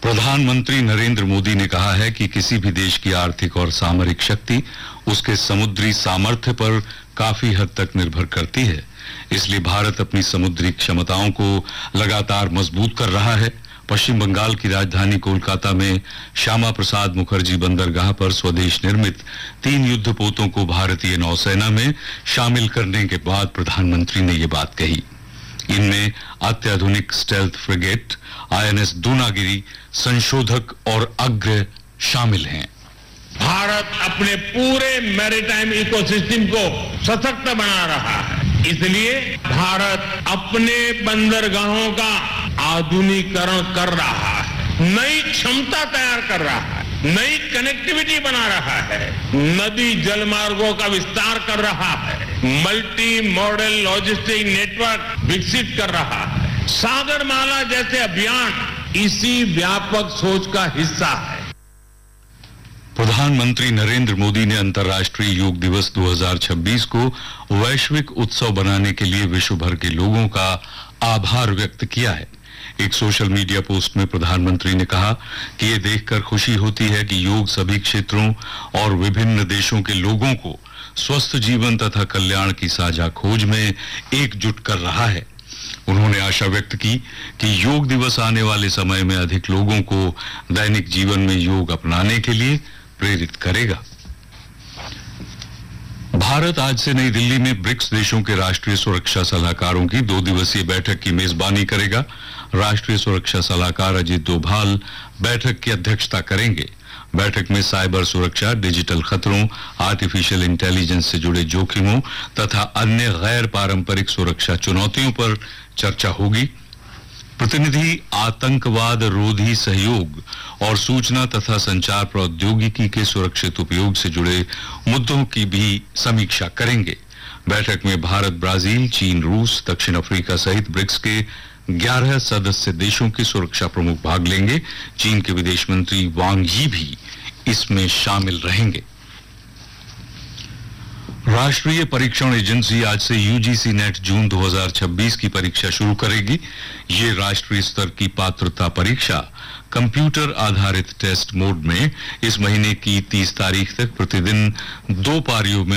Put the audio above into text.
प्रधानमंत्री नरेंद्र मोदी ने कहा है कि किसी भी देश की आर्थिक और सामरिक शक्ति उसके समुद्री सामर्थ्य पर काफी हद तक निर्भर करती है। इसलिए भारत अपनी समुद्री क्षमताओं को लगातार मजबूत कर रहा है। पश्चिम बंगाल की राजधानी कोलकाता में श्यामा प्रसाद मुखर्जी बंदरगाह पर स्वदेश निर्मित 3 युद्धपोतों को भारतीय नौसेना में शामिल करने के बाद प्रधानमंत्री ने ये बात कही। इनमें अत्याधुनिक स्टेल्थ फ्रिगेट आईएनएस दूनागिरी, संशोधक और अग्र शामिल हैं। भारत अपने पूरे मैरीटाइम इकोसिस्टम को सशक्त बना रहा है। इसलिए भारत अपने बंदरगाहों का आधुनिकीकरण कर रहा है, नई क्षमता तैयार कर रहा है, नई कनेक्टिविटी बना रहा है, नदी जलमार्गों का विस्तार कर रहा है, मल्टी मॉडल लॉजिस्टिक नेटवर्क विकसित कर रहा है। सागरमाला जैसे अभियान इसी व्यापक सोच का हिस्सा है। प्रधानमंत्री नरेंद्र मोदी ने अंतर्राष्ट्रीय योग दिवस 2026 को वैश्विक उत्सव बनाने के लिए विश्व भर के लोगों का आभार व्यक्त किया है। एक सोशल मीडिया पोस्ट में प्रधानमंत्री ने कहा कि ये देखकर खुशी होती है कि योग सभी क्षेत्रों और विभिन्न देशों के लोगों को स्वस्थ जीवन तथा कल्याण की साझा खोज में एकजुट कर रहा है। उन्होंने आशा व्यक्त की कि योग दिवस आने वाले समय में अधिक लोगों को दैनिक जीवन में योग अपनाने के लिए प्रेरित करेगा। भारत आज से नई दिल्ली में ब्रिक्स देशों के राष्ट्रीय सुरक्षा सलाहकारों की 2 दिवसीय बैठक की मेजबानी करेगा। राष्ट्रीय सुरक्षा सलाहकार अजीत डोभाल बैठक की अध्यक्षता करेंगे। बैठक में साइबर सुरक्षा, डिजिटल खतरों, आर्टिफिशियल इंटेलिजेंस से जुड़े जोखिमों तथा अन्य गैर पारंपरिक सुरक्षा चुनौतियों पर चर्चा होगी। प्रतिनिधि आतंकवाद रोधी सहयोग और सूचना तथा संचार प्रौद्योगिकी के सुरक्षित उपयोग से जुड़े मुद्दों की भी समीक्षा करेंगे। बैठक में भारत, ब्राजील, चीन, रूस, दक्षिण अफ्रीका सहित ब्रिक्स के 11 सदस्य देशों के सुरक्षा प्रमुख भाग लेंगे। चीन के विदेश मंत्री वांग यी भी इसमें शामिल रहेंगे। राष्ट्रीय परीक्षण एजेंसी आज से यूजीसी नेट जून 2026 की परीक्षा शुरू करेगी। ये राष्ट्रीय स्तर की पात्रता परीक्षा कंप्यूटर आधारित टेस्ट मोड में इस महीने की 30 तारीख तक प्रतिदिन 2 पारियों में